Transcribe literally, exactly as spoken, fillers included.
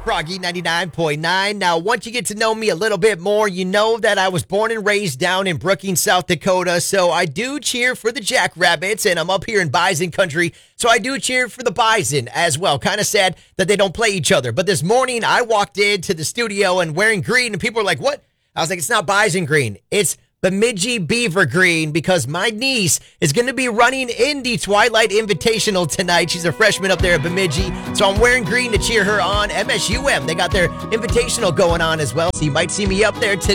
Froggy ninety-nine point nine. Now, once you get to know me a little bit more, you know that I was born and raised down in Brookings, South Dakota, so I do cheer for the Jackrabbits, and I'm up here in Bison country, so I do cheer for the Bison as well. Kind of sad that they don't play each other, but this morning I walked into the studio and wearing green, and people were like, what? I was like, it's not Bison green, it's Bemidji Beaver Green, because my niece is going to be running in the Twilight Invitational tonight. She's a freshman up there at Bemidji, so I'm wearing green to cheer her on. M S U M, they got their Invitational going on as well, so you might see me up there tonight.